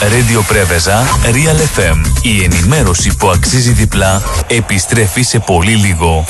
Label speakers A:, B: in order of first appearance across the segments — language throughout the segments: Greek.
A: Radio Πρέβεζα, Real FM. Η ενημέρωση που αξίζει διπλά επιστρέφει σε πολύ λίγο.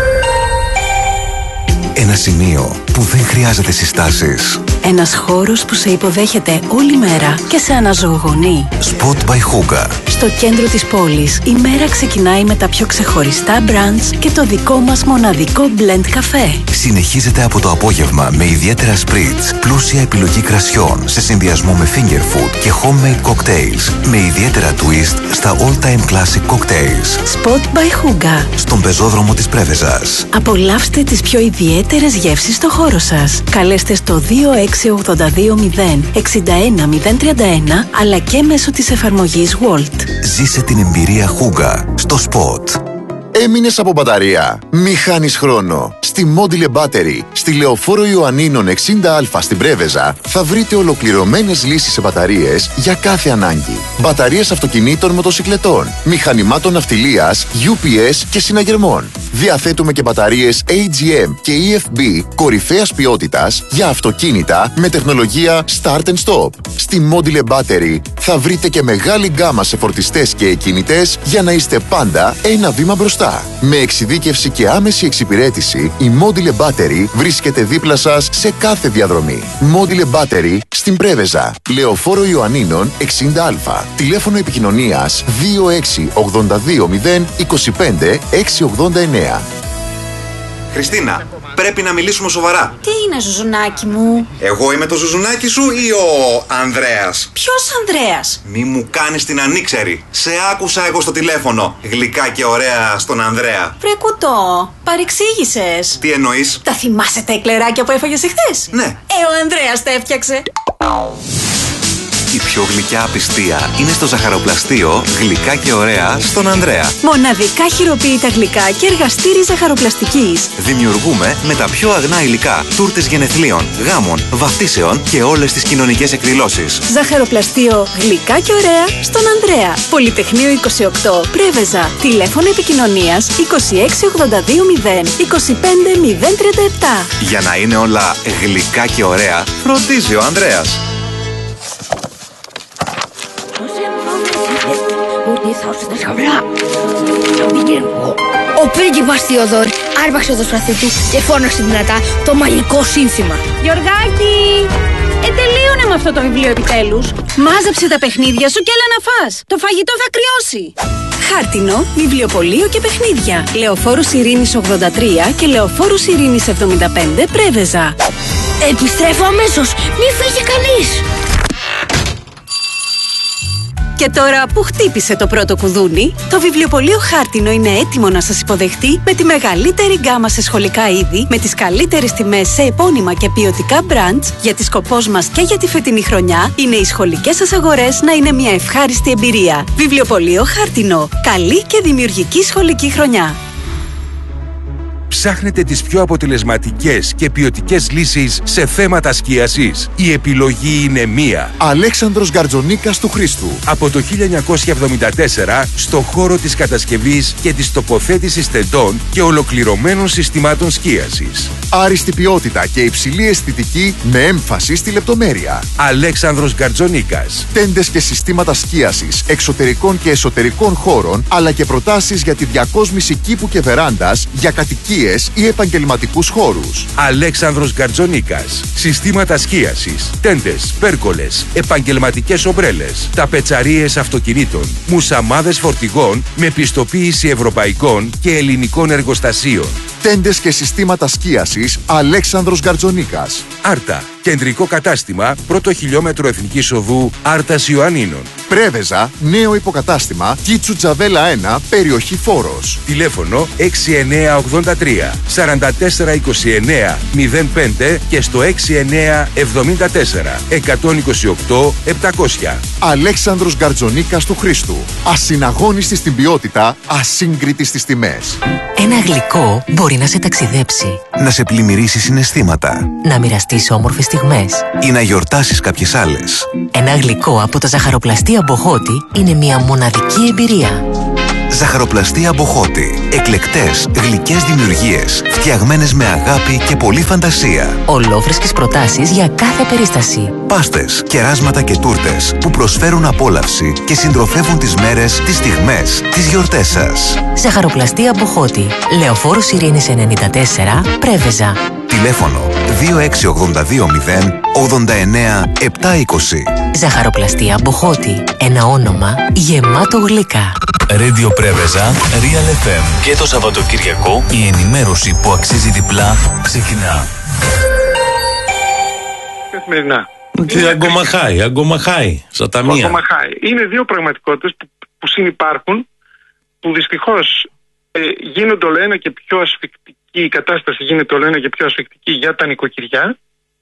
B: Ένα σημείο που δεν χρειάζεται συστάσεις.
C: Ένας χώρος που σε υποδέχεται όλη μέρα και σε αναζωογονεί.
B: Spot by Hooga.
C: Στο κέντρο της πόλης, η μέρα ξεκινάει με τα πιο ξεχωριστά brunch και το δικό μας μοναδικό blend καφέ.
B: Συνεχίζεται από το απόγευμα με ιδιαίτερα spritz, πλούσια επιλογή κρασιών σε συνδυασμό με finger food και homemade cocktails με ιδιαίτερα twist στα all-time classic cocktails.
C: Spot by Hooga.
B: Στον πεζόδρομο της Πρέβεζας.
C: Απολαύστε τις πιο ιδιαίτερες γεύσεις στο χώρο σας. Καλέστε στο 2682 061 031 αλλά και μέσω της εφαρμογής Walt.
B: Ζήσε την εμπειρία Hooga στο Spot.
D: Έμεινες από μπαταρία? Μη χάνεις χρόνο. Στη Module Battery, στη Λεωφόρο Ιωαννίνων 60Α στην Πρέβεζα, θα βρείτε ολοκληρωμένες λύσεις σε μπαταρίες για κάθε ανάγκη. Μπαταρίες αυτοκινήτων, μοτοσικλετών, μηχανημάτων ναυτιλίας, UPS και συναγερμών. Διαθέτουμε και μπαταρίες AGM και EFB κορυφαίας ποιότητας για αυτοκίνητα με τεχνολογία Start and Stop. Στη Module Battery θα βρείτε και μεγάλη γκάμα σε φορτιστές και εκκινητές για να είστε πάντα ένα βήμα μπροστά. Με εξειδίκευση και άμεση εξυπηρέτηση, η Module Battery βρίσκεται δίπλα σας σε κάθε διαδρομή. Module Battery στην Πρέβεζα, Λεωφόρο Ιωαννίνων 60Α. Τηλέφωνο επικοινωνίας 2682 025 689.
E: Χριστίνα, πρέπει να μιλήσουμε σοβαρά.
F: Τι είναι, Ζουζουνάκι μου?
E: Εγώ είμαι το Ζουζουνάκι σου ή ο Ανδρέας?
F: Ποιος Ανδρέας?
E: Μη μου κάνεις την ανήξερη. Σε άκουσα εγώ στο τηλέφωνο. Γλυκά και ωραία στον Ανδρέα.
F: Βρε κουτό, παρεξήγησες.
E: Τι εννοείς?
F: Τα θυμάσαι τα εκλεράκια που έφαγες εχθές?
E: Ναι.
F: Ο Ανδρέας τα έφτιαξε.
B: Η πιο γλυκιά απιστία είναι στο ζαχαροπλαστείο Γλυκά και ωραία στον Ανδρέα.
C: Μοναδικά χειροποίητα γλυκά και εργαστήρι ζαχαροπλαστικής.
B: Δημιουργούμε με τα πιο αγνά υλικά τούρτες γενεθλίων, γάμων, βαφτίσεων και όλες τις κοινωνικές εκδηλώσεις.
C: Ζαχαροπλαστείο Γλυκά και ωραία στον Ανδρέα. Πολυτεχνείο 28, Πρέβεζα. Τηλέφωνο επικοινωνίας 2682 0 25 037.
B: Για να είναι όλα γλυκά και ωραία, φροντίζει ο Ανδρέας.
G: Ο πρίγκιπας Θεοδόρη άρπαξε το σπαθί του και φώναξε δυνατά το μαγικό σύνθημα.
F: Γιωργάκη, τελείωνε με αυτό το βιβλίο επιτέλους. Μάζεψε τα παιχνίδια σου και έλα να φας. Το φαγητό θα κρυώσει.
C: Χάρτινο, βιβλιοπωλείο και παιχνίδια. Λεωφόρους Ειρήνης 83 και Λεωφόρους Ειρήνης 75 Πρέβεζα.
G: Επιστρέφω αμέσως, μη φύγει κανείς.
C: Και τώρα που χτύπησε το πρώτο κουδούνι, το βιβλιοπωλείο Χάρτινο είναι έτοιμο να σας υποδεχτεί με τη μεγαλύτερη γκάμα σε σχολικά είδη, με τις καλύτερες τιμές σε επώνυμα και ποιοτικά μπραντς, γιατί σκοπός μας και για τη φετινή χρονιά είναι οι σχολικές σας αγορές να είναι μια ευχάριστη εμπειρία. Βιβλιοπωλείο Χάρτινο. Καλή και δημιουργική σχολική χρονιά.
H: Ψάχνετε τις πιο αποτελεσματικές και ποιοτικές λύσεις σε θέματα σκίασης? Η επιλογή είναι μία.
D: Αλέξανδρος Γκαρτζονίκας του Χρήστου.
H: Από το 1974 στο χώρο της κατασκευής και της τοποθέτησης τεντών και ολοκληρωμένων συστημάτων σκίασης.
D: Άριστη ποιότητα και υψηλή αισθητική με έμφαση στη λεπτομέρεια.
H: Αλέξανδρος Γκαρτζονίκας.
D: Τέντες και συστήματα σκίασης εξωτερικών και εσωτερικών χώρων, αλλά και προτάσεις για τη διακόσμηση κήπου και βεράντας για κατοικίες ή επαγγελματικούς χώρους.
H: Αλέξανδρος Γκαρτζονίκας. Συστήματα σκίασης, τέντες, πέρκολες, επαγγελματικές ομπρέλες, ταπετσαρίες αυτοκινήτων, μουσαμάδες φορτηγών με πιστοποίηση ευρωπαϊκών και ελληνικών εργοστασίων.
D: Τέντες και συστήματα σκίασης Αλέξανδρος Γκαρτζονίκας.
H: Άρτα. Κεντρικό κατάστημα, πρώτο χιλιόμετρο Εθνικής Οδού Άρτας Ιωαννίνων.
D: Πρέβεζα, νέο υποκατάστημα, Κίτσου Τζαβέλα 1, περιοχή Φόρος.
H: Τηλέφωνο 6983 4429 05 και στο 6974 128 700.
D: Αλέξανδρος Γκαρτζονίκας του Χρήστου. Ασυναγώνιστη στην ποιότητα, ασύγκριτη στις τιμές.
I: Ένα γλυκό μπορεί να σε ταξιδέψει,
B: Να σε πλημμυρίσει συναισθήματα
I: να μοιραστείς όμορφες στιγμές
B: ή να γιορτάσεις κάποιες άλλες.
I: Ένα γλυκό από το ζαχαροπλαστείο Μποχώτη είναι μια μοναδική εμπειρία.
B: Ζαχαροπλαστεία Μποχώτη. Εκλεκτές, γλυκές δημιουργίες, φτιαγμένες με αγάπη και πολλή φαντασία.
I: Ολόφρεσκες προτάσεις για κάθε περίσταση.
B: Πάστες, κεράσματα και τούρτες που προσφέρουν απόλαυση και συντροφεύουν τις μέρες, τις στιγμές, τις γιορτές σας.
I: Ζαχαροπλαστεία Μποχώτη. Λεωφόρος Ειρήνης 94, Πρέβεζα.
B: Τηλέφωνο 26820 89 720.
I: Ζαχαροπλαστεία Μποχώτη. Ένα όνομα γεμάτο γλυκά.
A: Radio Πρέβεζα, Real FM. Και το Σαββατοκυριακό η ενημέρωση που αξίζει διπλά ξεκινά.
J: Καθημερινά.
K: Αγκομαχάει, στα ταμεία.
J: Είναι δύο πραγματικότητες που συνυπάρχουν, που δυστυχώς γίνονται όλο ένα και πιο ασφικτική, η κατάσταση γίνεται όλο ένα και πιο ασφικτική για τα νοικοκυριά.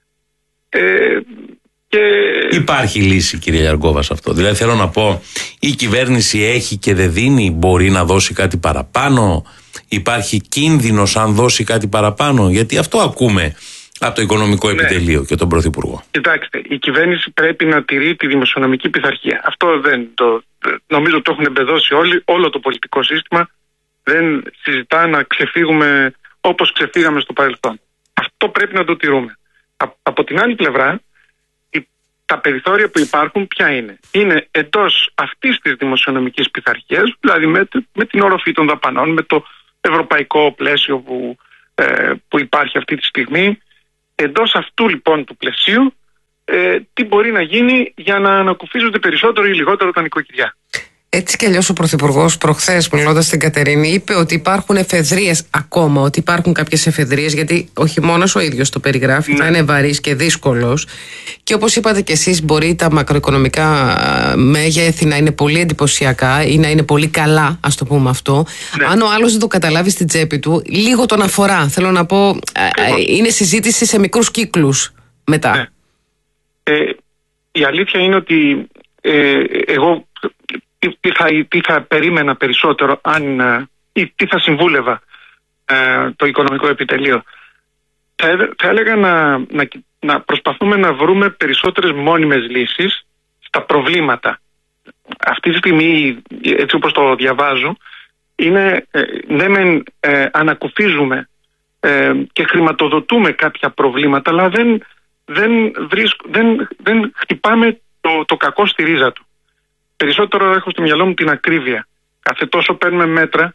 K: Υπάρχει λύση, κύριε Γιαργκόβα, σε αυτό? Δηλαδή θέλω να πω, η κυβέρνηση έχει και δεν δίνει, μπορεί να δώσει κάτι παραπάνω? Υπάρχει κίνδυνος αν δώσει κάτι παραπάνω? Γιατί αυτό ακούμε από το Οικονομικό Επιτελείο και τον Πρωθυπουργό.
J: Κοιτάξτε, η κυβέρνηση πρέπει να τηρεί τη δημοσιονομική πειθαρχία. Αυτό νομίζω το έχουν εμπεδώσει όλο το πολιτικό σύστημα. Δεν συζητά να ξεφύγουμε όπως ξεφύγαμε στο παρελθόν. Αυτό πρέπει να το τηρούμε. Από την άλλη πλευρά, τα περιθώρια που υπάρχουν ποια είναι? Είναι εντός αυτής της δημοσιονομικής πειθαρχίας, δηλαδή με την όροφη των δαπανών, με το ευρωπαϊκό πλαίσιο που υπάρχει αυτή τη στιγμή. Εντός αυτού λοιπόν του πλαισίου, τι μπορεί να γίνει για να ανακουφίζονται περισσότερο ή λιγότερο τα νοικοκυριά.
L: Έτσι κι αλλιώς ο Πρωθυπουργός προχθές, μιλώντας στην Κατερίνη, είπε ότι υπάρχουν εφεδρείες ακόμα, ότι υπάρχουν κάποιες εφεδρείες, γιατί όχι μόνος ο ίδιος το περιγράφει, θα είναι βαρύς και δύσκολος. Και όπως είπατε κι εσείς, μπορεί τα μακροοικονομικά μέγεθη να είναι πολύ εντυπωσιακά ή να είναι πολύ καλά, ας το πούμε αυτό. Αν ο άλλος δεν το καταλάβει στην τσέπη του, λίγο τον αφορά. Θέλω να πω, είναι συζήτηση σε μικρούς κύκλους μετά.
J: Η αλήθεια είναι ότι εγώ τι θα περίμενα περισσότερο ή τι θα συμβούλευα το Οικονομικό Επιτελείο? Θα έλεγα να προσπαθούμε να βρούμε περισσότερες μόνιμες λύσεις στα προβλήματα. Αυτή τη στιγμή, έτσι όπως το διαβάζω, είναι ναι μεν ανακουφίζουμε και χρηματοδοτούμε κάποια προβλήματα, αλλά δεν χτυπάμε το κακό στη ρίζα του. Περισσότερο έχω στο μυαλό μου την ακρίβεια. Κάθε τόσο παίρνουμε μέτρα,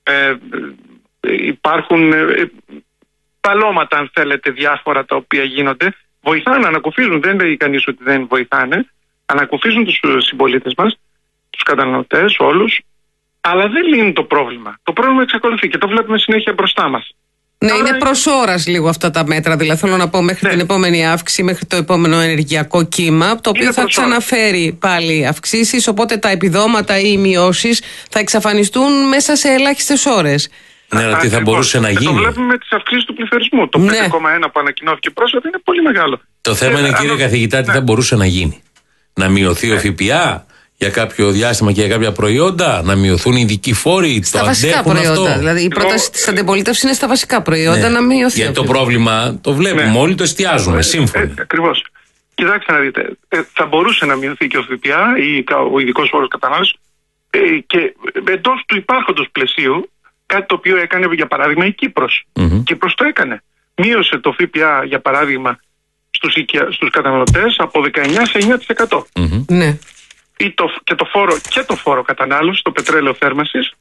J: υπάρχουν παλώματα, αν θέλετε, διάφορα τα οποία γίνονται. Βοηθάνε, ανακουφίζουν, δεν λέει κανείς ότι δεν βοηθάνε. Ανακουφίζουν τους συμπολίτες μας, τους καταναλωτές, όλους, αλλά δεν λύνει το πρόβλημα. Το πρόβλημα εξακολουθεί και το βλέπουμε συνέχεια μπροστά μας.
L: Ναι, είναι προς ώρας λίγο αυτά τα μέτρα. Δηλαδή, θέλω να πω, μέχρι την επόμενη αύξηση, μέχρι το επόμενο ενεργειακό κύμα, το οποίο θα ξαναφέρει πάλι αυξήσεις. Οπότε τα επιδόματα ή οι μειώσεις θα εξαφανιστούν μέσα σε ελάχιστες ώρες.
K: Ναι, αλλά τι θα μπορούσε να γίνει?
J: Το βλέπουμε με τις αυξήσεις του πληθωρισμού. Το 5,1 που ανακοινώθηκε πρόσφατα είναι πολύ μεγάλο.
K: Το θέμα είναι, κύριε καθηγητά, τι θα μπορούσε να γίνει? Να μειωθεί ο ΦΠΑ για κάποιο διάστημα και για κάποια προϊόντα, να μειωθούν οι ειδικοί φόροι,
L: στα βασικά προϊόντα. Αυτό? Δηλαδή η πρόταση της αντιπολίτευσης είναι στα βασικά προϊόντα να μειωθεί.
K: Γιατί το πρόβλημα το βλέπουμε, όλοι το εστιάζουμε, σύμφωνα.
J: Ακριβώς. Κοιτάξτε να δείτε, θα μπορούσε να μειωθεί και ο ΦΠΑ ή ο ειδικός φόρος κατανάλωσης και εντός του υπάρχοντος πλαισίου, κάτι το οποίο έκανε για παράδειγμα η Κύπρος. Κύπρος το έκανε. Μείωσε το ΦΠΑ για παράδειγμα στους καταναλωτές από 19% σε 9%.
L: Ναι.
J: Και το φόρο κατανάλωσης, το πετρέλαιο θέρμανσης,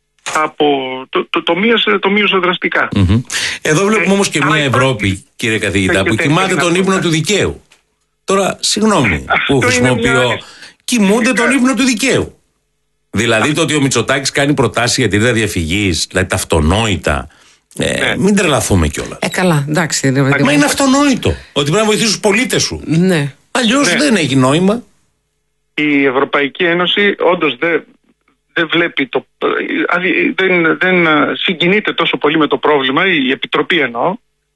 J: το μείωσε δραστικά.
K: Εδώ βλέπουμε όμως και μια Ευρώπη, κύριε καθηγητά, που κοιμάται τον ύπνο του δικαίου. Τώρα, συγγνώμη που χρησιμοποιώ, κοιμούνται τον ύπνο του δικαίου. Δηλαδή το ότι ο Μητσοτάκης κάνει προτάσεις για τη ρήτρα διαφυγής, δηλαδή τα αυτονόητα. Μην τρελαθούμε κιόλας.
L: Καλά, εντάξει.
K: Μα είναι αυτονόητο ότι πρέπει να βοηθήσεις τους πολίτες σου.
L: Ναι.
K: Αλλιώς δεν έχει νόημα.
J: Η Ευρωπαϊκή Ένωση όντως δεν βλέπει δεν συγκινείται τόσο πολύ με το πρόβλημα, η Επιτροπή εννοώ,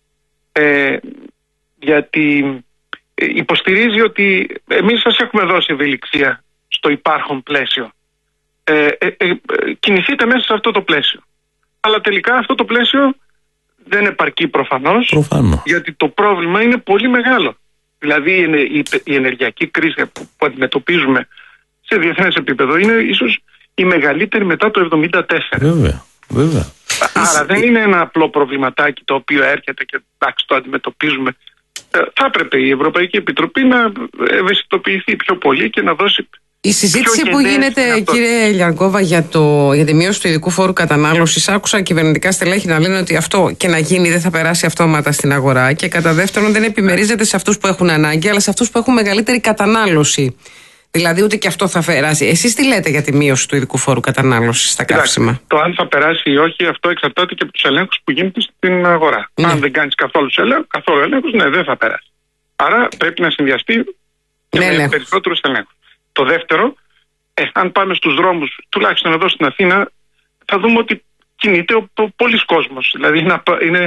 J: γιατί υποστηρίζει ότι εμείς σας έχουμε δώσει ευελιξία στο υπάρχον πλαίσιο. Κινηθείτε μέσα σε αυτό το πλαίσιο. Αλλά τελικά αυτό το πλαίσιο δεν επαρκεί προφανώς. Γιατί το πρόβλημα είναι πολύ μεγάλο. Δηλαδή η ενεργειακή κρίση που αντιμετωπίζουμε σε διεθνές επίπεδο είναι ίσως η μεγαλύτερη μετά το 1974.
K: Βέβαια.
J: Άρα δεν είναι ένα απλό προβληματάκι το οποίο έρχεται και εντάξει, το αντιμετωπίζουμε. Θα έπρεπε η Ευρωπαϊκή Επιτροπή να ευαισθητοποιηθεί πιο πολύ και να δώσει.
L: Η συζήτηση που γίνεται, κύριε Λιαργκόβα, για τη μείωση του ειδικού φόρου κατανάλωσης, άκουσα κυβερνητικά στελέχη να λένε ότι αυτό και να γίνει δεν θα περάσει αυτόματα στην αγορά και κατά δεύτερον δεν επιμερίζεται σε αυτούς που έχουν ανάγκη, αλλά σε αυτούς που έχουν μεγαλύτερη κατανάλωση. Δηλαδή ούτε και αυτό θα περάσει. Εσείς τι λέτε για τη μείωση του ειδικού φόρου κατανάλωσης στα καύσιμα?
J: Το αν θα περάσει ή όχι, αυτό εξαρτάται και από τους ελέγχους που γίνεται στην αγορά. Ναι. Αν δεν κάνεις καθόλου ελέγχους, ναι, δεν θα περάσει. Άρα πρέπει να συνδυαστεί και με περισσότερους ελέγχους. Το δεύτερο, αν πάμε στους δρόμους, τουλάχιστον εδώ στην Αθήνα, θα δούμε ότι κινείται πολλής κόσμος. Δηλαδή είναι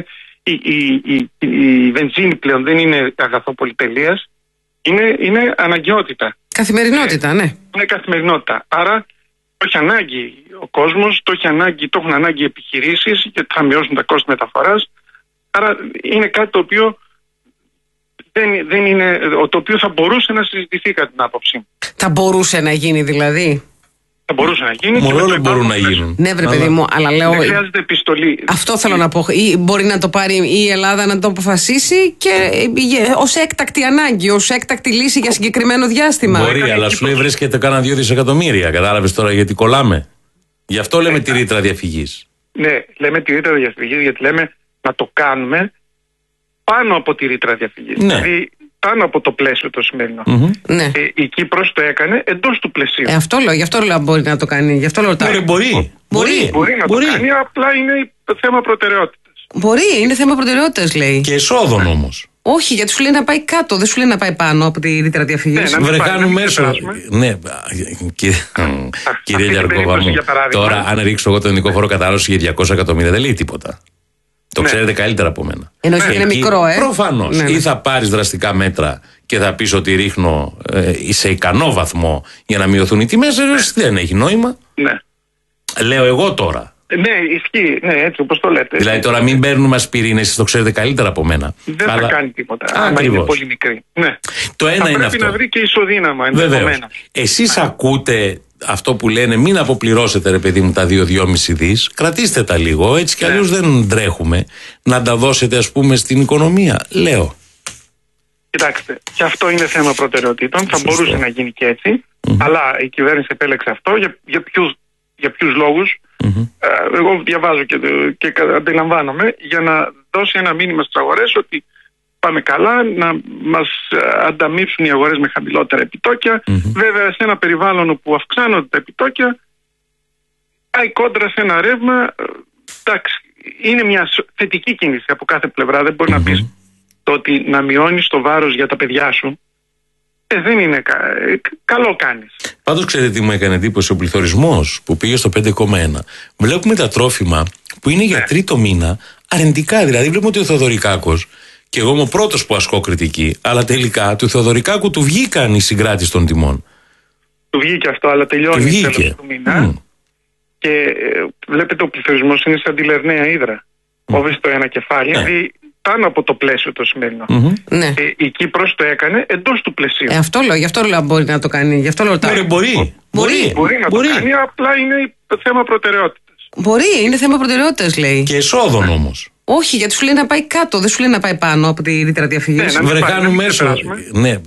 J: η βενζίνη πλέον δεν είναι αγαθό πολυτελείας, είναι αναγκαιότητα.
L: Καθημερινότητα, ναι.
J: Είναι καθημερινότητα. Άρα το έχει ανάγκη ο κόσμος, το έχουν ανάγκη οι επιχειρήσεις γιατί θα μειώσουν τα κόστη μεταφοράς. Άρα είναι κάτι το οποίο δεν είναι, το οποίο θα μπορούσε να συζητηθεί κατά την άποψή μου.
L: Θα μπορούσε να γίνει δηλαδή?
J: Θα μπορούσε να γίνει.
K: Μόνο μπορούν να γίνουν.
L: Ναι, βρε παιδί μου, αλλά λέω.
J: Δεν χρειάζεται επιστολή.
L: Αυτό θέλω να πω. Ή μπορεί να το πάρει η Ελλάδα να το αποφασίσει και ως έκτακτη ανάγκη, ως έκτακτη λύση για συγκεκριμένο διάστημα.
K: Μπορεί, αλλά σου λέει βρίσκεται κάνα 2 δισεκατομμύρια. Κατάλαβες τώρα γιατί κολλάμε? Γι' αυτό λέμε τη ρήτρα διαφυγής.
J: Ναι, λέμε τη ρήτρα διαφυγής γιατί λέμε να το κάνουμε πάνω από τη ρήτρα διαφυγής.
K: Ναι.
J: Δηλαδή πάνω από το πλαίσιο το σημερινό.
L: Ναι.
J: Η Κύπρος το έκανε εντός του πλαισίου.
L: Αυτό λέω, γι' αυτό λέω μπορεί να το κάνει. Γι' αυτό λέω,
K: μπορεί
J: να το κάνει, απλά είναι θέμα προτεραιότητας.
L: Μπορεί, είναι θέμα προτεραιότητας λέει.
K: Και εσόδων όμως.
L: Όχι, γιατί σου λέει να πάει κάτω, δεν σου λέει να πάει πάνω από τη ρήτρα διαφυγής.
K: Βρεχάνουν μέσω. Ναι, κύριε Λιαργκόβα μου, τώρα αν ρίξω εγώ τον ειδικό φόρο κατανάλωσης για 200 εκατομμύρια δεν λέει τίποτα. Το ξέρετε καλύτερα από μένα.
L: Ενώ είναι μικρό,
K: Προφανώς. Ή θα πάρεις δραστικά μέτρα και θα πεις ότι ρίχνω σε ικανό βαθμό για να μειωθούν οι τιμές, δεν έχει νόημα.
J: Ναι.
K: Λέω εγώ τώρα.
J: Ναι, ισχύει. Ναι, έτσι όπως το λέτε.
K: Δηλαδή τώρα μην παίρνουμε ασπιρίνες, εσείς το ξέρετε καλύτερα από μένα.
J: Δεν θα κάνει τίποτα. Άμα είναι πολύ μικρή. Ναι.
K: Το ένα είναι αυτό.
J: Πρέπει να βρει και ισοδύναμα
K: ενδεχομένως. Εσείς ακούτε αυτό που λένε μην αποπληρώσετε ρε παιδί μου τα 2-2,5 δις, κρατήστε τα λίγο, έτσι κι αλλιώς δεν τρέχουμε, να τα δώσετε ας πούμε στην οικονομία, λέω.
J: Κοιτάξτε, και αυτό είναι θέμα προτεραιοτήτων, θα μπορούσε να γίνει και έτσι, αλλά η κυβέρνηση επέλεξε αυτό για ποιους λόγους. Εγώ διαβάζω και αντιλαμβάνομαι για να δώσει ένα μήνυμα στις αγορές ότι πάμε καλά, να μας ανταμείψουν οι αγορές με χαμηλότερα επιτόκια. Βέβαια σε ένα περιβάλλον όπου αυξάνονται τα επιτόκια, πάει κόντρα σε ένα ρεύμα. Εντάξει, είναι μια θετική κίνηση από κάθε πλευρά. Δεν μπορεί να πεις το ότι να μειώνεις το βάρος για τα παιδιά σου. Δεν είναι καλό κάνεις.
K: Πάντως ξέρετε τι μου έκανε εντύπωση? Ο πληθωρισμός που πήγε στο 5,1. Βλέπουμε τα τρόφιμα που είναι για τρίτο μήνα αρνητικά. Δηλαδή βλέπουμε ότι ο Θεοδωρικάκος, και εγώ είμαι ο πρώτος που ασκώ κριτική, αλλά τελικά του Θεοδωρικάκου του βγήκαν οι συγκράτης των τιμών.
J: Του βγήκε αυτό, αλλά τελειώνει τέλος του μήνα. Και βλέπετε ο πληθωρισμός είναι σαν τη Λερναία Ύδρα. Κόβεις το ένα κεφάλι, δηλαδή πάνω από το πλαίσιο το σημερινό. Η Κύπρος το έκανε εντός του πλαισίου.
L: Αυτό λέω, γι' αυτό λέω μπορεί να το κάνει. Γι' αυτό λέω,
K: μπορεί
J: να το κάνει, απλά είναι θέμα προτεραιότητας.
L: Μπορεί, είναι θέμα προτεραιότητας λέει.
K: Και εσόδων όμως.
L: Όχι, γιατί σου λέει να πάει κάτω, δεν σου λέει να πάει πάνω από τη ρήτρα διαφυγής.
K: Βρεχάνουν μέσω. Ναι,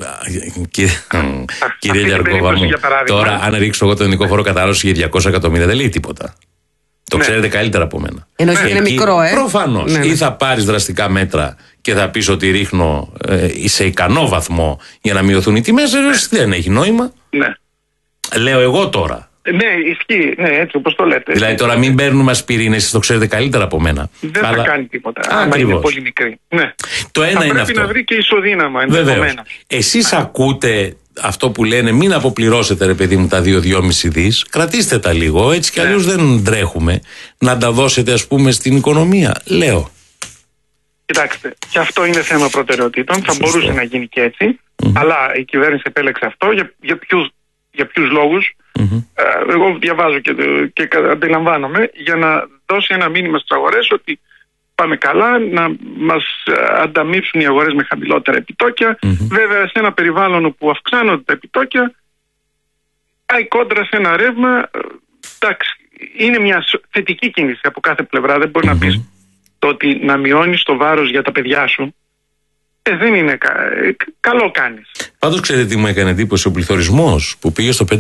K: κύριε Λιαργκόβα μου, τώρα αν ρίξω εγώ τον ειδικό φόρο κατανάλωσης για 200 εκατομμύρια δεν λέει τίποτα. Το ξέρετε καλύτερα από μένα.
L: Ενώ είναι μικρό,
K: Προφανώς. Ή θα πάρεις δραστικά μέτρα και θα πεις ότι ρίχνω σε ικανό βαθμό για να μειωθούν οι τιμές, δεν έχει νόημα.
J: Ναι.
K: Λέω εγώ τώρα.
J: Ναι, ισχύει. Ναι, έτσι όπως το λέτε.
K: Δηλαδή τώρα μην παίρνουμε ασπιρίνες, εσείς το ξέρετε καλύτερα από μένα.
J: Δεν θα κάνει τίποτα. Άμα είναι πολύ μικρή. Ναι.
K: Το ένα είναι αυτό.
J: Πρέπει να βρει και ισοδύναμα
K: ενδεχομένως. Εσείς ακούτε αυτό που λένε μην αποπληρώσετε ρε παιδί μου τα 2-2,5 δις, κρατήστε τα λίγο, έτσι κι αλλιώς δεν τρέχουμε, να τα δώσετε ας πούμε στην οικονομία, λέω.
J: Κοιτάξτε, και αυτό είναι θέμα προτεραιοτήτων, θα μπορούσε να γίνει και έτσι, αλλά η κυβέρνηση επέλεξε αυτό για ποιους λόγους. Εγώ διαβάζω και αντιλαμβάνομαι για να δώσει ένα μήνυμα στις αγορές ότι πάμε καλά, να μας ανταμείψουν οι αγορές με χαμηλότερα επιτόκια. Βέβαια σε ένα περιβάλλον όπου αυξάνονται τα επιτόκια, πάει κόντρα σε ένα ρεύμα. εντάξει, είναι μια θετική κίνηση από κάθε πλευρά. Δεν μπορεί να πεις το ότι να μειώνεις το βάρος για τα παιδιά σου. Δεν είναι καλό κάνεις.
K: Πάντως, ξέρετε τι μου έκανε εντύπωση? Ο πληθωρισμός που πήγε στο